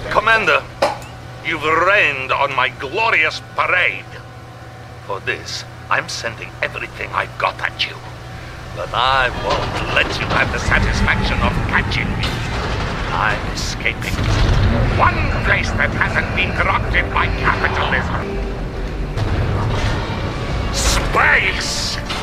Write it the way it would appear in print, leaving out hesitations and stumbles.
Commander, you've rained on my glorious parade. For this, I'm sending everything I've got at you. But I won't let you have the satisfaction of catching me. I'm escaping. One place that hasn't been corrupted by capitalism. Space!